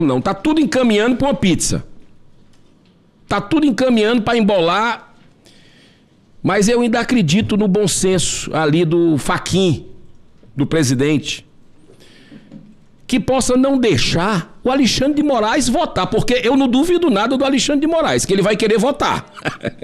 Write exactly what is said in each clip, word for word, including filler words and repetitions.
não. Está tudo encaminhando para uma pizza. Está tudo encaminhando para embolar. Mas eu ainda acredito no bom senso ali do Fachin, do presidente, que possa não deixar o Alexandre de Moraes votar, porque eu não duvido nada do Alexandre de Moraes, que ele vai querer votar.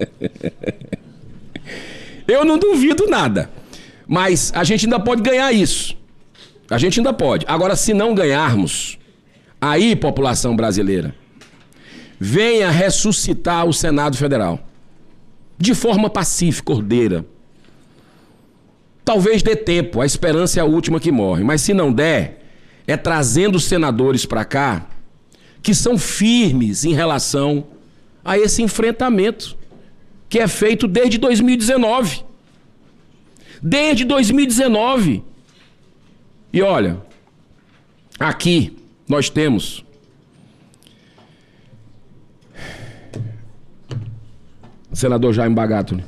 Eu não duvido nada. Mas a gente ainda pode ganhar isso. A gente ainda pode. Agora, se não ganharmos, aí, população brasileira, venha ressuscitar o Senado Federal. De forma pacífica, ordeira. Talvez dê tempo, a esperança é a última que morre. Mas se não der, é trazendo os senadores para cá, que são firmes em relação a esse enfrentamento, que é feito desde dois mil e dezenove. Desde dois mil e dezenove. E olha, aqui nós temos senador Jaime Bagatoli,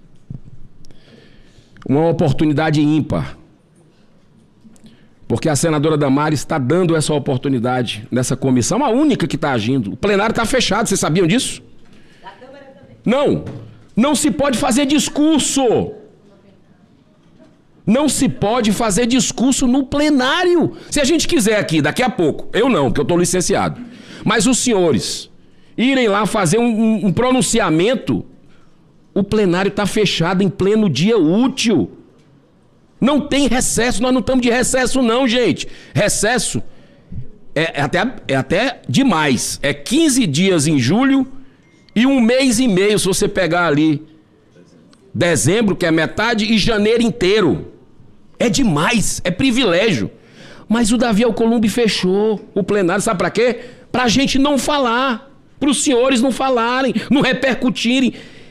uma oportunidade ímpar, porque a senadora Damares está dando essa oportunidade nessa comissão, a única que está agindo. O plenário está fechado, vocês sabiam disso? Da Câmara também. Não, não se pode fazer discurso. Não se pode fazer discurso no plenário. Se a gente quiser aqui, daqui a pouco, eu não, porque eu estou licenciado, mas os senhores irem lá fazer um, um, um pronunciamento, o plenário está fechado em pleno dia útil. Não tem recesso, nós não estamos de recesso não, gente. Recesso é, é, até, é até demais. É quinze dias em julho e um mês e meio se você pegar ali dezembro, que é metade, e janeiro inteiro. É demais, é privilégio. Mas o Davi Alcolumbre fechou o plenário, sabe para quê? Para a gente não falar, para os senhores não falarem, não repercutirem.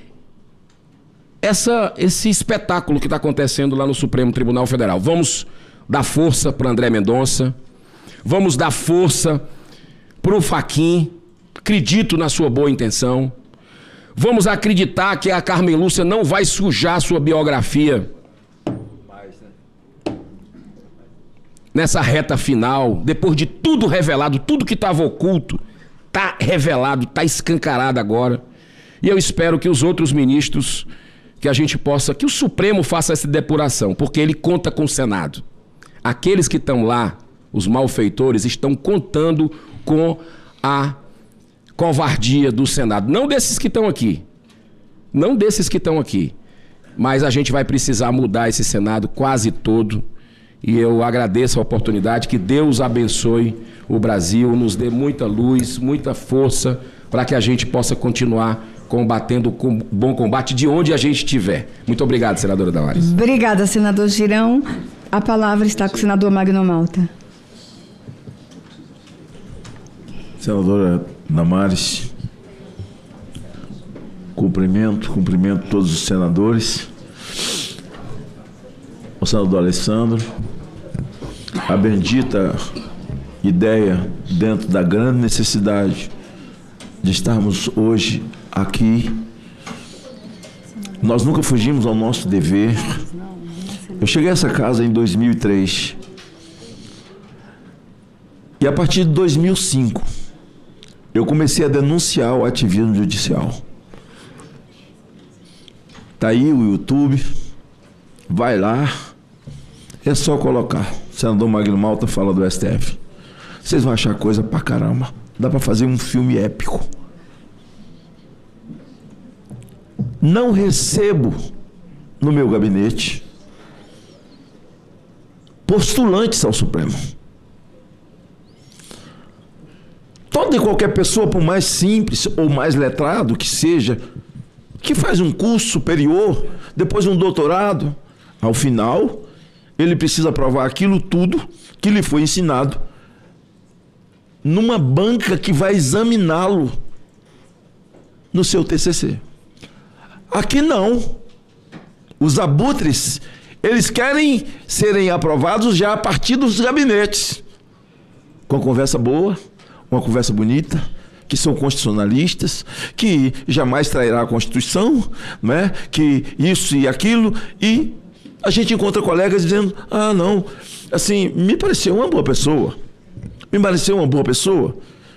Essa, esse espetáculo que está acontecendo lá no Supremo Tribunal Federal. Vamos dar força para André Mendonça, vamos dar força para o Fachin, acredito na sua boa intenção, vamos acreditar que a Carmen Lúcia não vai sujar a sua biografia nessa reta final, depois de tudo revelado, tudo que estava oculto, está revelado, está escancarado agora. E eu espero que os outros ministros, que a gente possa, que o Supremo faça essa depuração, porque ele conta com o Senado. Aqueles que estão lá, os malfeitores, estão contando com a covardia do Senado. Não desses que estão aqui, não desses que estão aqui, mas a gente vai precisar mudar esse Senado quase todo. E eu agradeço a oportunidade, que Deus abençoe o Brasil, nos dê muita luz, muita força, para que a gente possa continuar combatendo com bom combate de onde a gente estiver. Muito obrigado, senadora Damares. Obrigada, senador Girão. A palavra está com o senador Magno Malta. Senadora Damares, cumprimento, cumprimento todos os senadores, o senador Alessandro, a bendita ideia, dentro da grande necessidade de estarmos hoje aqui. Nós nunca fugimos ao nosso dever. Eu cheguei a essa casa em dois mil e três. E a partir de dois mil e cinco, eu comecei a denunciar o ativismo judicial. Tá aí o YouTube, vai lá, é só colocar. O senador Magno Malta fala do S T F. Vocês vão achar coisa pra caramba. Dá pra fazer um filme épico. Não recebo no meu gabinete postulantes ao Supremo. Toda e qualquer pessoa, por mais simples ou mais letrado que seja, que faz um curso superior, depois um doutorado, ao final, ele precisa provar aquilo tudo que lhe foi ensinado numa banca que vai examiná-lo no seu T C C. Aqui não. Os abutres, eles querem serem aprovados já a partir dos gabinetes. Com a conversa boa, uma conversa bonita, que são constitucionalistas, que jamais trairá a Constituição, né? Que isso e aquilo, e a gente encontra colegas dizendo, ah, não, assim, me pareceu uma boa pessoa, me pareceu uma boa pessoa,